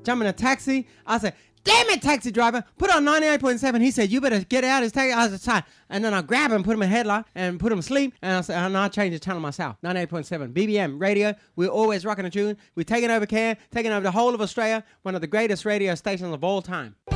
jump in a taxi. I said, damn it, taxi driver, put on 98.7. He said, you better get out of his taxi. I was like, and then I grab him, put him in a headlock, and put him asleep. And I said, and I changed the channel myself. 98.7. BBM radio. We're always rocking a tune. We're taking over Cairn, taking over the whole of Australia. One of the greatest radio stations of all time.